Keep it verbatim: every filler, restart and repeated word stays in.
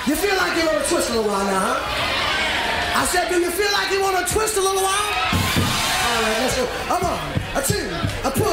You feel like you want to twist a little while now, huh? I said, do you feel like you want to twist a little while? All right, let's go. A one, a two, a